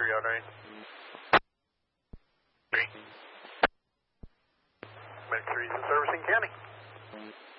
underneath. 3. Medic 3 is in service in county.